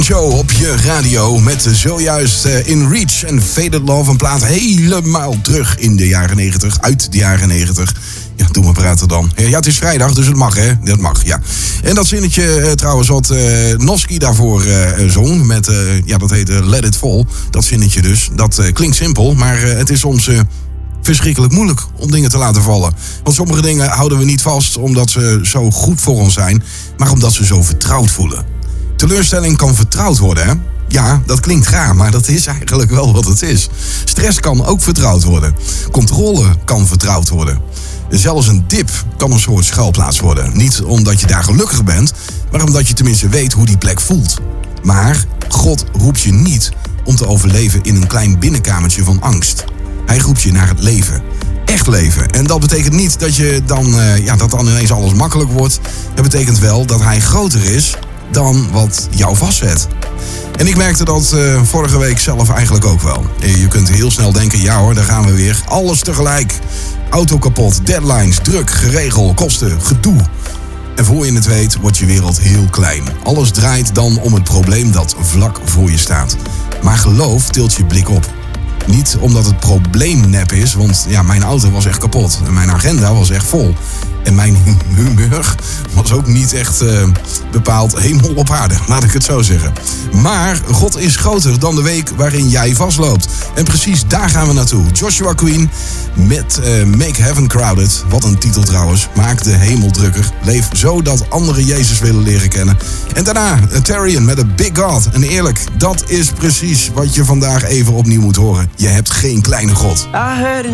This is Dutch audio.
Show op je radio met zojuist In Reach en Faded Love. Een plaat helemaal terug in de jaren 90, uit de jaren 90. Ja, doe maar praten dan. Ja, het is vrijdag, dus het mag, hè? Dat mag, ja. En dat zinnetje trouwens wat Noski daarvoor zong met, dat heet Let It Fall. Dat zinnetje dus, dat klinkt simpel, maar het is soms verschrikkelijk moeilijk om dingen te laten vallen. Want sommige dingen houden we niet vast omdat ze zo goed voor ons zijn, maar omdat ze zo vertrouwd voelen. Teleurstelling kan vertrouwd worden, hè? Ja, dat klinkt raar, maar dat is eigenlijk wel wat het is. Stress kan ook vertrouwd worden. Controle kan vertrouwd worden. Zelfs een dip kan een soort schuilplaats worden. Niet omdat je daar gelukkig bent, maar omdat je tenminste weet hoe die plek voelt. Maar God roept je niet om te overleven in een klein binnenkamertje van angst. Hij roept je naar het leven. Echt leven. En dat betekent niet dat je dan ineens alles makkelijk wordt. Het betekent wel dat hij groter is dan wat jou vastzet. En ik merkte dat vorige week zelf eigenlijk ook wel. Je kunt heel snel denken, ja hoor, daar gaan we weer. Alles tegelijk. Auto kapot, deadlines, druk, geregel, kosten, gedoe. En voor je het weet wordt je wereld heel klein. Alles draait dan om het probleem dat vlak voor je staat. Maar geloof tilt je blik op. Niet omdat het probleem nep is, want ja, mijn auto was echt kapot. En mijn agenda was echt vol. En mijn humeur was ook niet echt bepaald hemel op aarde, laat ik het zo zeggen. Maar God is groter dan de week waarin jij vastloopt. En precies daar gaan we naartoe. Joshua Queen met Make Heaven Crowded. Wat een titel trouwens. Maak de hemel drukker. Leef zo dat anderen Jezus willen leren kennen. En daarna Tarian met A Big God. En eerlijk, dat is precies wat je vandaag even opnieuw moet horen. Je hebt geen kleine God.